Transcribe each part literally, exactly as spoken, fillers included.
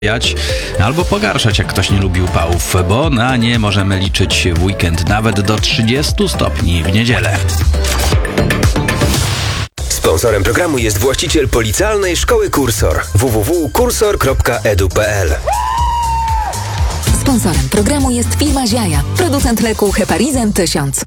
albo pogarszać, jak ktoś nie lubi upałów, bo na nie możemy liczyć w weekend nawet do trzydziestu stopni w niedzielę. Sponsorem programu jest właściciel Policealnej Szkoły Kursor w w w kropka kursor kropka e d u kropka p l. Sponsorem programu jest firma Ziaja, producent leku Heparizem tysiąc.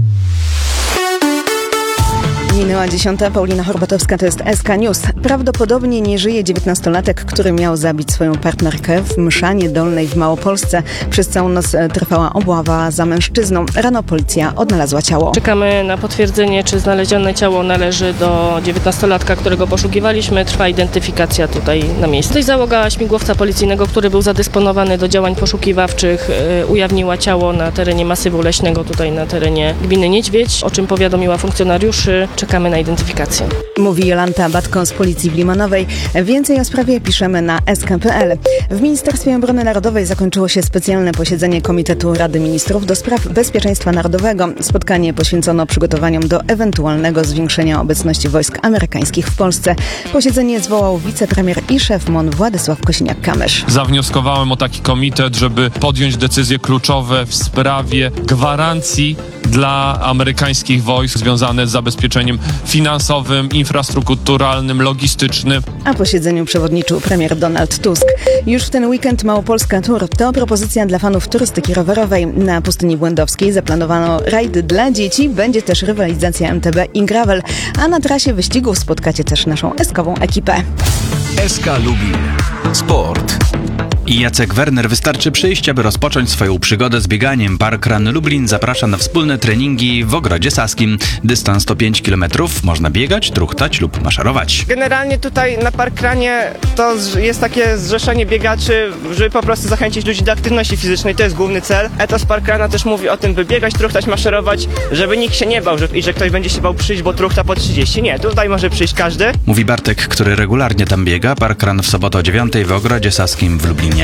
Minęła dziesiąta. Paulina Horbatowska, to jest S K News. Prawdopodobnie nie żyje dziewiętnastolatek, który miał zabić swoją partnerkę w Mszanie Dolnej w Małopolsce. Przez całą noc trwała obława za mężczyzną. Rano policja odnalazła ciało. Czekamy na potwierdzenie, czy znalezione ciało należy do dziewiętnastolatka, którego poszukiwaliśmy. Trwa identyfikacja tutaj na miejscu. Załoga śmigłowca policyjnego, który był zadysponowany do działań poszukiwawczych, ujawniła ciało na terenie masywu leśnego, tutaj na terenie gminy Niedźwiedź, o czym powiadomiła funkcjonariuszy. Czekamy na identyfikację. Mówi Jolanta Batko z Policji w Limanowej. Więcej o sprawie piszemy na s k kropka p l. W Ministerstwie Obrony Narodowej zakończyło się specjalne posiedzenie Komitetu Rady Ministrów do spraw bezpieczeństwa narodowego. Spotkanie poświęcono przygotowaniom do ewentualnego zwiększenia obecności wojsk amerykańskich w Polsce. Posiedzenie zwołał wicepremier i szef M O N Władysław Kosiniak-Kamysz. Zawnioskowałem o taki komitet, żeby podjąć decyzje kluczowe w sprawie gwarancji dla amerykańskich wojsk związane z zabezpieczeniem finansowym, infrastrukturalnym, logistycznym. A posiedzeniu przewodniczył premier Donald Tusk. Już w ten weekend Małopolska Tour to propozycja dla fanów turystyki rowerowej. Na Pustyni Błędowskiej zaplanowano rajdy dla dzieci, będzie też rywalizacja M T B i gravel, a na trasie wyścigów spotkacie też naszą eskową ekipę. S K Lubin. Sport. I Jacek Werner, wystarczy przyjść, aby rozpocząć swoją przygodę z bieganiem. Parkrun Lublin zaprasza na wspólne treningi w Ogrodzie Saskim. Dystans to pięć kilometrów, można biegać, truchtać lub maszerować. Generalnie tutaj na Parkrunie to jest takie zrzeszenie biegaczy, żeby po prostu zachęcić ludzi do aktywności fizycznej, to jest główny cel. Etos Parkruna też mówi o tym, by biegać, truchtać, maszerować, żeby nikt się nie bał że, i że ktoś będzie się bał przyjść, bo truchta po trzydzieści. Nie, tutaj może przyjść każdy. Mówi Bartek, który regularnie tam biega. Parkrun w sobotę o dziewiątej w Ogrodzie Saskim w Lublinie.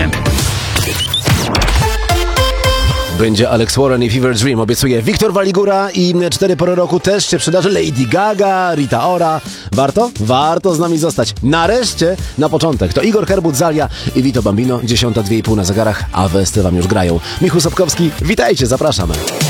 Będzie Alex Warren i Fever Dream, obiecuje Wiktor Waligura i cztery pory roku też się przydarzy. Lady Gaga, Rita Ora. Warto? Warto z nami zostać. Nareszcie, na początek, to Igor Herbut, Zalia i Vito Bambino. Dziesiąta, dwie i pół na zegarach, a westy wam już grają. Michał Sobkowski, witajcie, zapraszamy.